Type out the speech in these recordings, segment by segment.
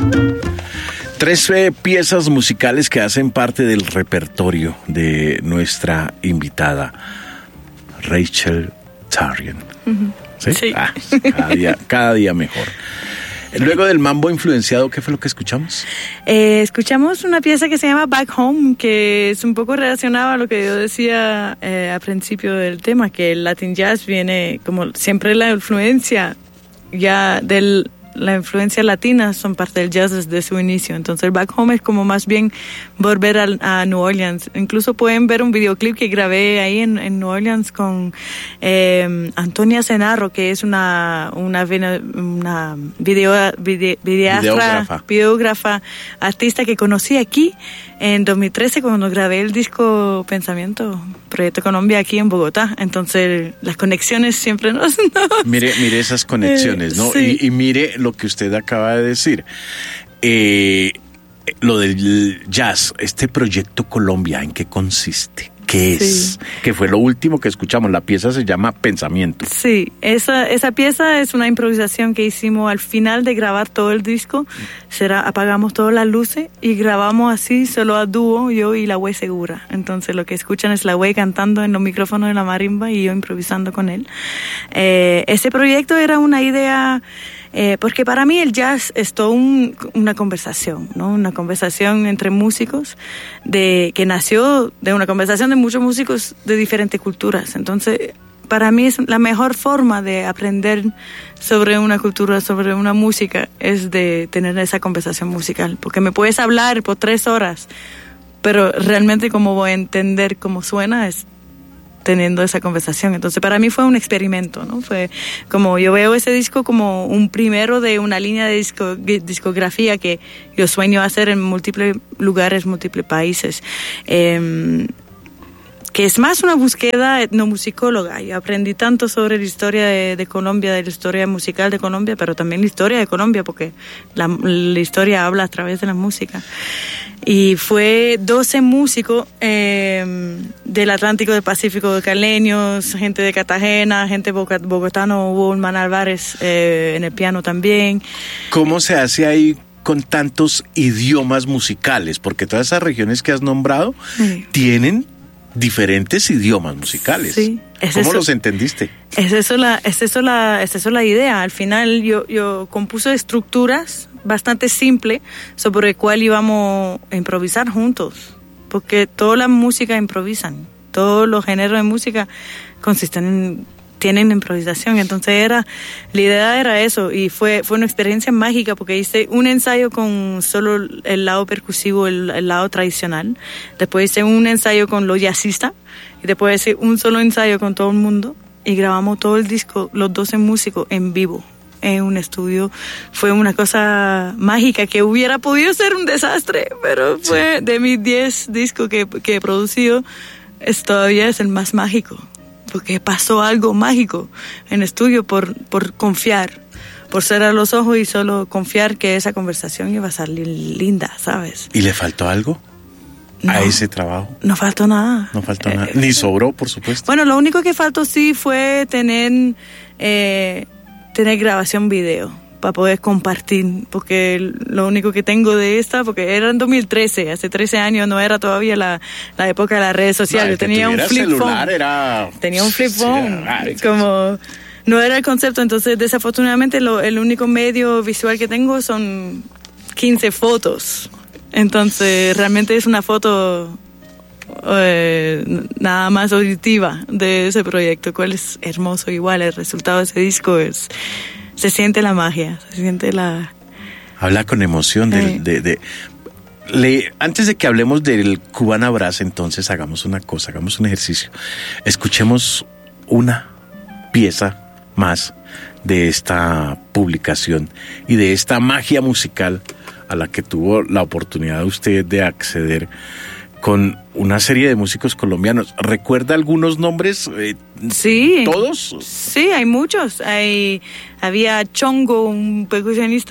Tres piezas musicales que hacen parte del repertorio de nuestra invitada, Rachel Tarian. Uh-huh. ¿Sí? Sí. Cada día mejor. Luego del mambo influenciado, ¿qué fue lo que escuchamos? Escuchamos una pieza que se llama Back Home, que es un poco relacionada a lo que yo decía al principio del tema, que el Latin Jazz viene, como siempre la influencia ya la influencia latina son parte del jazz desde su inicio. Entonces el Back Home es como más bien volver a New Orleans. Incluso pueden ver un videoclip que grabé ahí en New Orleans con Antonia Cenarro, que es una videógrafa, artista que conocí aquí en 2013 cuando grabé el disco Pensamiento, Proyecto Colombia aquí en Bogotá. Entonces las conexiones siempre nos... Mire esas conexiones, ¿no? Sí. Y mire lo que usted acaba de decir. Lo del jazz, este Proyecto Colombia, ¿en qué consiste? ¿Qué es? Sí. Que fue lo último que escuchamos. La pieza se llama Pensamiento. Sí, esa pieza es una improvisación que hicimos al final de grabar todo el disco. Apagamos todas las luces y grabamos así, solo a dúo, yo y la Güey Segura. Entonces lo que escuchan es la Güey cantando en los micrófonos de la marimba y yo improvisando con él. Ese proyecto era una idea... porque para mí el jazz es toda una conversación, ¿no? Una conversación entre músicos que nació de una conversación de muchos músicos de diferentes culturas. Entonces, para mí es la mejor forma de aprender sobre una cultura, sobre una música, es de tener esa conversación musical. Porque me puedes hablar por 3 horas, pero realmente cómo voy a entender cómo suena es teniendo esa conversación. Entonces para mí fue un experimento, ¿no? Fue como yo veo ese disco como un primero de una línea de discografía que yo sueño hacer en múltiples lugares, múltiples países. Que es más una búsqueda etnomusicóloga. Yo aprendí tanto sobre la historia de Colombia, de la historia musical de Colombia, pero también la historia de Colombia, porque la historia habla a través de la música. Y fue 12 músicos del Atlántico, del Pacífico, de caleños, gente de Cartagena, gente bogotano, hubo un Man Álvarez en el piano también. ¿Cómo se hace ahí con tantos idiomas musicales? Porque todas esas regiones que has nombrado tienen diferentes idiomas musicales. Sí, ¿cómo los entendiste? Es eso la idea. Al final yo compuse estructuras bastante simples sobre el cual íbamos a improvisar juntos, porque toda la música improvisan, todos los géneros de música tienen improvisación. Entonces la idea era eso, y fue una experiencia mágica porque hice un ensayo con solo el lado percusivo, el lado tradicional. Después hice un ensayo con los jazzistas y después hice un solo ensayo con todo el mundo y grabamos todo el disco, los 12 músicos en vivo en un estudio. Fue una cosa mágica que hubiera podido ser un desastre, pero fue de mis 10 discos que he producido, todavía es el más mágico. Porque pasó algo mágico en estudio por confiar, por cerrar los ojos y solo confiar que esa conversación iba a salir linda, ¿sabes? ¿Y le faltó algo a ese trabajo? No faltó nada. No faltó nada, ni sobró, por supuesto. Bueno, lo único que faltó sí fue tener grabación video para poder compartir, porque lo único que tengo de porque era en 2013, hace 13 años no era todavía la época de las redes sociales. Yo tenía un flip phone. Tenía un flip phone, como no era el concepto. Entonces desafortunadamente el único medio visual que tengo son 15 fotos. Entonces realmente es una foto nada más auditiva de ese proyecto, cual es hermoso. Igual el resultado de ese disco se siente la magia, se siente la... Habla con emoción antes de que hablemos del Cubana Brass, entonces hagamos una cosa, hagamos un ejercicio. Escuchemos una pieza más de esta publicación y de esta magia musical a la que tuvo la oportunidad usted de acceder con una serie de músicos colombianos. ¿Recuerda algunos nombres? Sí. ¿Todos? Sí, hay muchos. Había Chongo, un percusionista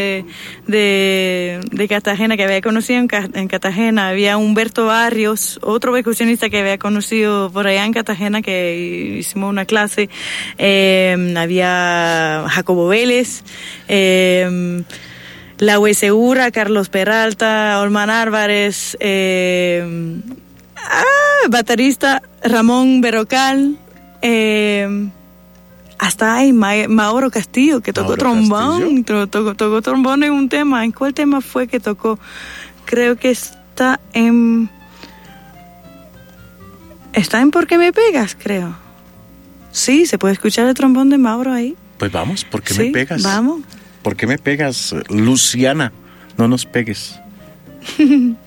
de Cartagena que había conocido en Cartagena. Había Humberto Barrios, otro percusionista que había conocido por allá en Cartagena, que hicimos una clase. Había Jacobo Vélez. La Segura, Carlos Peralta, Olman Álvarez, baterista Ramón Berrocal, hasta hay Mauro Castillo, que tocó trombón, tocó trombón en un tema. ¿En cuál tema fue que tocó? Creo que está en ¿Por qué me pegas? Creo. Sí, se puede escuchar el trombón de Mauro ahí. Pues vamos, ¿por qué me pegas? Vamos. ¿Por qué me pegas, Luciana? No nos pegues.